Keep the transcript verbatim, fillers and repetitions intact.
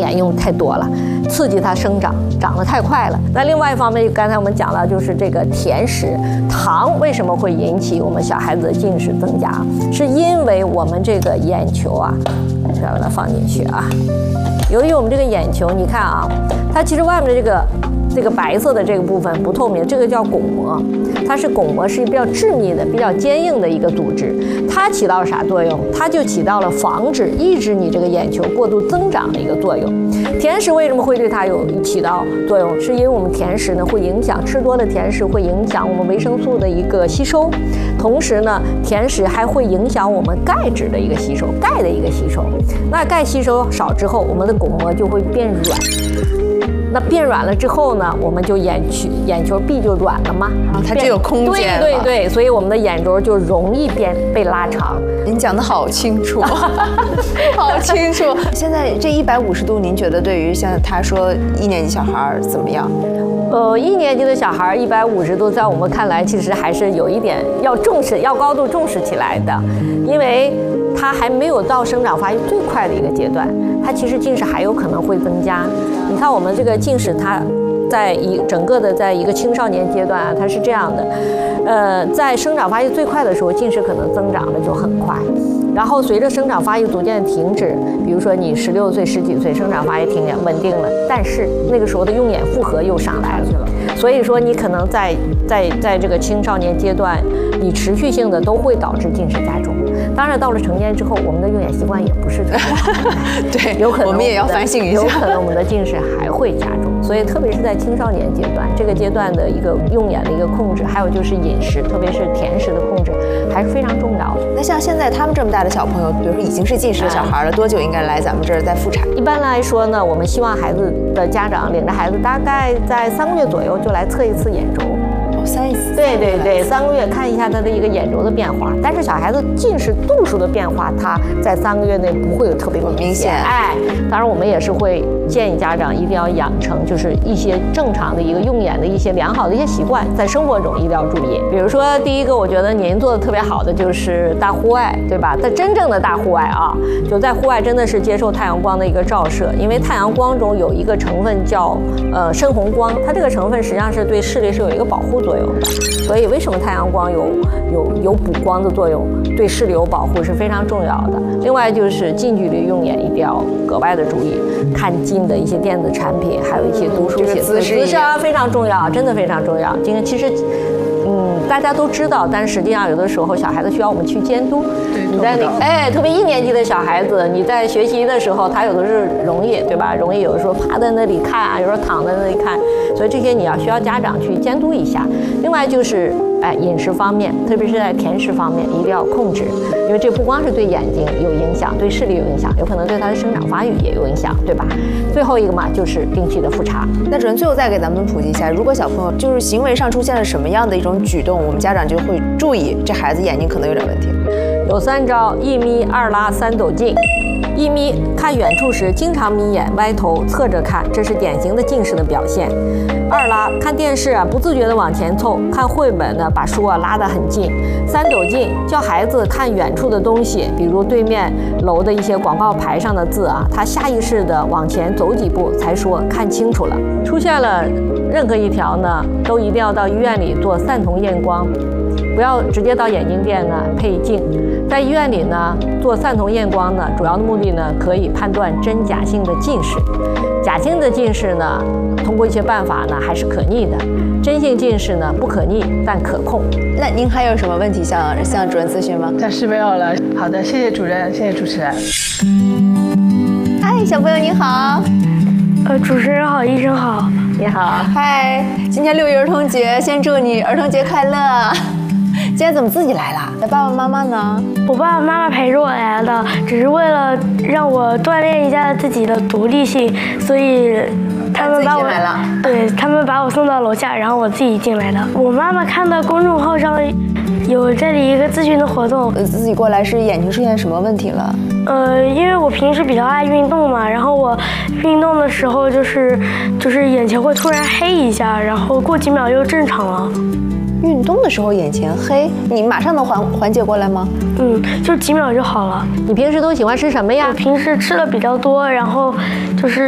盐用太多了，刺激它生长，长得太快了。那另外一方面，刚才我们讲了，就是这个甜食，糖为什么会引起我们小孩子的近视增加？是因为我们这个眼球啊，需要把它放进去啊。由于我们这个眼球，你看啊，它其实外面的这个。这个白色的这个部分不透明，这个叫巩膜，它是巩膜，是比较致密的、比较坚硬的一个组织。它起到啥作用？它就起到了防止、抑制你这个眼球过度增长的一个作用。甜食为什么会对它有起到作用？是因为我们甜食呢会影响吃多的甜食会影响我们维生素的一个吸收，同时呢，甜食还会影响我们钙质的一个吸收，钙的一个吸收。那钙吸收少之后，我们的巩膜就会变软。那变软了之后呢，我们就眼球眼球壁就软了嘛， 啊，它就有空间了。 对对对，所以我们的眼轴就容易变被拉长。 您讲得好清楚，好清楚。现在这一百五十度，您觉得对于像他说一年级小孩怎么样？ 呃，一年级的小孩一百五十度，在我们看来，其实还是有一点要重视，要高度重视起来的，因为他还没有到生长发育最快的一个阶段，他其实近视还有可能会增加。你看我们这个近视，它在一整个的在一个青少年阶段啊，它是这样的，呃，在生长发育最快的时候，近视可能增长的就很快。然后随着生长发育逐渐停止，比如说你十六岁、十几岁生长发育停稳定了，但是那个时候的用眼负荷又上来了，所以说你可能在在在这个青少年阶段，你持续性的都会导致近视加重。当然到了成年之后，我们的用眼习惯也不是特别好， 对， 有可能我们也要反省一下， 有可能我们的近视还会加重。所以特别是在青少年阶段，这个阶段的一个用眼的一个控制，还有就是饮食，特别是甜食的控制，还是非常重要的。 那像现在他们这么大的小朋友，比如说已经是近视的小孩了，多久应该来咱们这儿再复查？ 一般来说呢，我们希望孩子的家长领着孩子，大概在三个月左右就来测一次眼轴。 哦，三一次。 对对对，三个月看一下他的一个眼轴的变化。但是小孩子近视度数的变化，他在三个月内不会有特别明显。哎，当然我们也是会建议家长一定要养成就是一些正常的一个用眼的一些良好的一些习惯，在生活中一定要注意。比如说第一个，我觉得您做的特别好的就是大户外，对吧？在真正的大户外啊，就在户外真的是接受太阳光的一个照射，因为太阳光中有一个成分叫呃深红光，它这个成分实际上是对视力是有一个保护作用的。所以为什么太阳光有有有补光的作用，对视力有保护是非常重要的。另外就是近距离用眼一定要格外的注意，看近的一些电子产品，还有一些读书写字姿势啊，非常重要，真的非常重要。今天其实。嗯，大家都知道，但是实际上有的时候小孩子需要我们去监督。你在那，哎，特别一年级的小孩子，你在学习的时候，他有的是容易，对吧？容易有的时候趴在那里看啊，有时候躺在那里看，所以这些你要需要家长去监督一下。另外就是，哎，饮食方面，特别是在甜食方面一定要控制，因为这不光是对眼睛有影响，对视力有影响，有可能对他的生长发育也有影响，对吧？最后一个嘛，就是定期的复查。 那主任最后再给咱们普及一下，如果小朋友就是行为上出现了什么样的一种举动，我们家长就会注意这孩子眼睛可能有点问题。 有三招：一眯、二拉、三抖近。一眯，看远处时经常眯眼、歪头、侧着看，这是典型的近视的表现。二拉，看电视啊不自觉地往前凑，看绘本呢把书啊拉得很近。三抖近，教孩子看远处的东西，比如对面楼的一些广告牌上的字啊，他下意识地往前走几步才说看清楚了。出现了任何一条呢，都一定要到医院里做散瞳验光。不要直接到眼镜店呢配镜，在医院里呢做散瞳验光呢，主要的目的呢可以判断真假性的近视。假性的近视呢，通过一些办法呢还是可逆的；真性近视呢不可逆但可控。 那您还有什么问题向向主任咨询吗？ 暂时没有了。好的，谢谢主任，谢谢主持人。 嗨，小朋友您好。 呃，主持人好，医生好。 你好。 嗨，今天六一儿童节，先祝你儿童节快乐。今天怎么自己来了？那爸爸妈妈呢？ 我爸爸妈妈陪着我来的，只是为了让我锻炼一下自己的独立性，所以他们把我来了。 对他们把我送到楼下，然后我自己进来的。我妈妈看到公众号上有这里一个咨询的活动， 呃，自己过来是眼睛出现什么问题了？ 呃，因为我平时比较爱运动嘛，然后我运动的时候就是就是眼前会突然黑一下，然后过几秒又正常了。 运动的时候眼前黑，你马上能缓缓解过来吗？ 嗯，就几秒就好了。 你平时都喜欢吃什么呀？ 我平时吃的比较多，然后就是